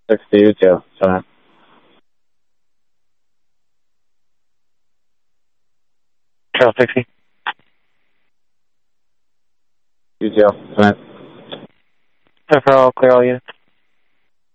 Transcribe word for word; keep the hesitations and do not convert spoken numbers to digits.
Six to you too. Sorry. Trail sixty. You too. Sorry. Referral, clear all units.